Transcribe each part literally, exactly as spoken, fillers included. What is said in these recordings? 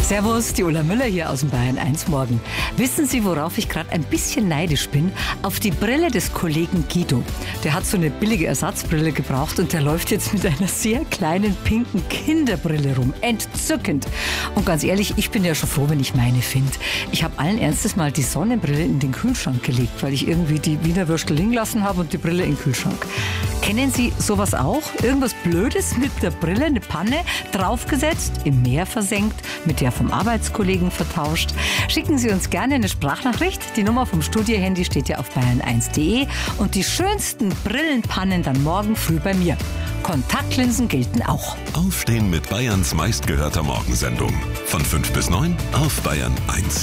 Servus, die Ulla Müller hier aus dem Bayern eins Morgen. Wissen Sie, worauf ich gerade ein bisschen neidisch bin? Auf die Brille des Kollegen Guido. Der hat so eine billige Ersatzbrille gebraucht und der läuft jetzt mit einer sehr kleinen pinken Kinderbrille rum. Entzückend. Und ganz ehrlich, ich bin ja schon froh, wenn ich meine finde. Ich habe allen Ernstes mal die Sonnenbrille in den Kühlschrank gelegt, weil ich irgendwie die Wiener Würstel liegen lassen habe und die Brille in den Kühlschrank. Kennen Sie sowas auch? Irgendwas Blödes mit der Brille, eine Panne, draufgesetzt, im Meer versenkt, mit der vom Arbeitskollegen vertauscht? Schicken Sie uns gerne eine Sprachnachricht. Die Nummer vom Studiohandy steht ja auf bayern eins punkt de und die schönsten Brillenpannen dann morgen früh bei mir. Kontaktlinsen gelten auch. Aufstehen mit Bayerns meistgehörter Morgensendung. Von fünf bis neun auf Bayern eins.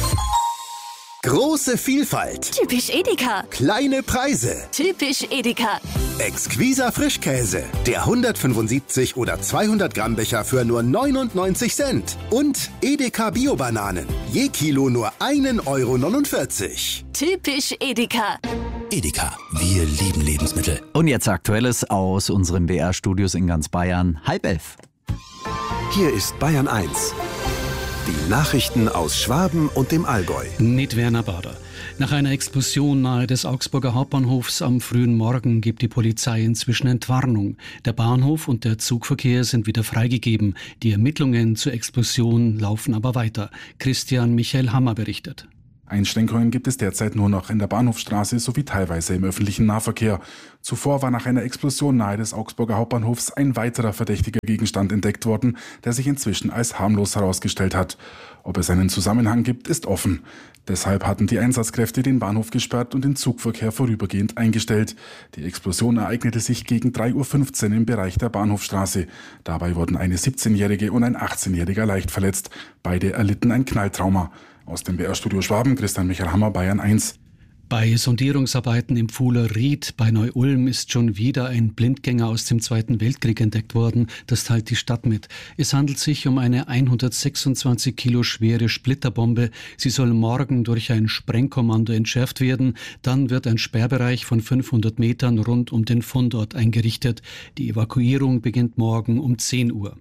Große Vielfalt. Typisch Edeka. Kleine Preise. Typisch Edeka. Exquiser Frischkäse. Der hundertfünfundsiebzig oder zweihundert Gramm Becher für nur neunundneunzig Cent. Und Edeka Bio-Bananen. Je Kilo nur ein Euro neunundvierzig. Typisch Edeka. Edeka, wir lieben Lebensmittel. Und jetzt Aktuelles aus unseren B R-Studios in ganz Bayern. Halb elf. Hier ist Bayern eins. Die Nachrichten aus Schwaben und dem Allgäu. Mit Werner Bader. Nach einer Explosion nahe des Augsburger Hauptbahnhofs am frühen Morgen gibt die Polizei inzwischen Entwarnung. Der Bahnhof und der Zugverkehr sind wieder freigegeben. Die Ermittlungen zur Explosion laufen aber weiter. Christian Michael Hammer berichtet. Einschränkungen gibt es derzeit nur noch in der Bahnhofstraße sowie teilweise im öffentlichen Nahverkehr. Zuvor war nach einer Explosion nahe des Augsburger Hauptbahnhofs ein weiterer verdächtiger Gegenstand entdeckt worden, der sich inzwischen als harmlos herausgestellt hat. Ob es einen Zusammenhang gibt, ist offen. Deshalb hatten die Einsatzkräfte den Bahnhof gesperrt und den Zugverkehr vorübergehend eingestellt. Die Explosion ereignete sich gegen drei Uhr fünfzehn im Bereich der Bahnhofstraße. Dabei wurden eine siebzehnjährige und ein achtzehnjähriger leicht verletzt. Beide erlitten ein Knalltrauma. Aus dem B R-Studio Schwaben, Christian Michael Hammer, Bayern eins. Bei Sondierungsarbeiten im Pfuhler Ried bei Neu-Ulm ist schon wieder ein Blindgänger aus dem Zweiten Weltkrieg entdeckt worden. Das teilt die Stadt mit. Es handelt sich um eine hundertsechsundzwanzig Kilo schwere Splitterbombe. Sie soll morgen durch ein Sprengkommando entschärft werden. Dann wird ein Sperrbereich von fünfhundert Metern rund um den Fundort eingerichtet. Die Evakuierung beginnt morgen um zehn Uhr.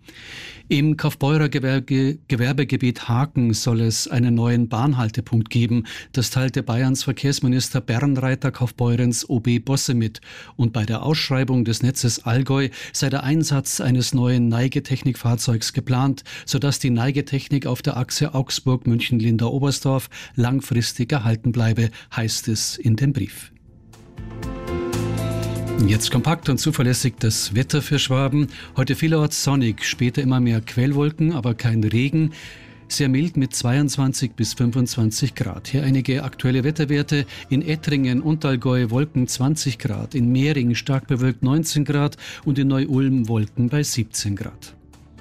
Im Kaufbeurer Gewerbe, Gewerbegebiet Haken soll es einen neuen Bahnhaltepunkt geben. Das teilte Bayerns Verkehrsminister Bernreiter Kaufbeurens O B Bosse mit. Und bei der Ausschreibung des Netzes Allgäu sei der Einsatz eines neuen Neigetechnikfahrzeugs geplant, sodass die Neigetechnik auf der Achse Augsburg-München-Linda-Oberstdorf langfristig erhalten bleibe, heißt es in dem Brief. Jetzt kompakt und zuverlässig das Wetter für Schwaben. Heute vielerorts sonnig, später immer mehr Quellwolken, aber kein Regen. Sehr mild mit zweiundzwanzig bis fünfundzwanzig Grad. Hier einige aktuelle Wetterwerte. In Ettringen und Allgäu Wolken zwanzig Grad, in Mehring stark bewölkt neunzehn Grad und in Neu-Ulm Wolken bei siebzehn Grad.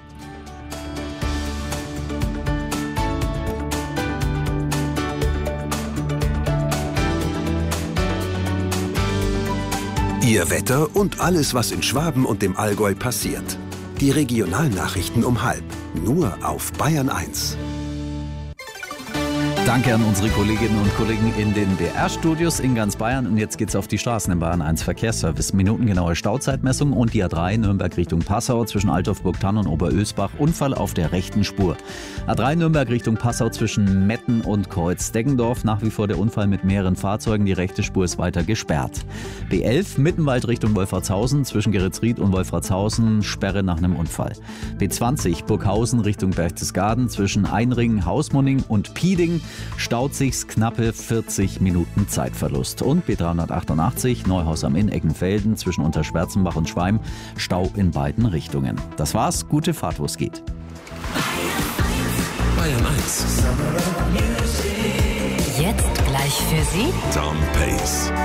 Ihr Wetter und alles, was in Schwaben und dem Allgäu passiert. Die Regionalnachrichten um halb. Nur auf Bayern eins. Danke an unsere Kolleginnen und Kollegen in den B R-Studios in ganz Bayern. Und jetzt geht's auf die Straßen im Bayern eins Verkehrsservice. Minutengenaue Stauzeitmessung und die A drei Nürnberg Richtung Passau zwischen Altdorf-Burgthann und Oberösbach. Unfall auf der rechten Spur. A drei Nürnberg Richtung Passau zwischen Metten und Kreuz-Deggendorf. Nach wie vor der Unfall mit mehreren Fahrzeugen. Die rechte Spur ist weiter gesperrt. B elf Mittenwald Richtung Wolfratshausen zwischen Geretsried und Wolfratshausen. Sperre nach einem Unfall. B zwanzig Burghausen Richtung Berchtesgaden zwischen Einringen, Hausmunning und Pieding. Staut sich's knappe vierzig Minuten Zeitverlust. Und B dreihundertachtundachtzig Neuhaus am Inn, Eckenfelden zwischen Unterschwerzenbach und Schweim. Stau in beiden Richtungen. Das war's. Gute Fahrt, wo es geht. Bayern eins. Jetzt gleich für Sie Tom Pace.